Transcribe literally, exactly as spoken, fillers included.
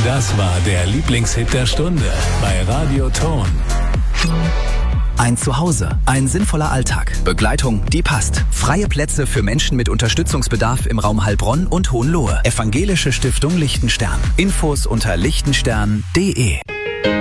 Das war der Lieblingshit der Stunde bei Radio Ton. Ein Zuhause, ein sinnvoller Alltag, Begleitung, die passt. Freie Plätze für Menschen mit Unterstützungsbedarf im Raum Heilbronn und Hohenlohe. Evangelische Stiftung Lichtenstern. Infos unter lichtenstern punkt de.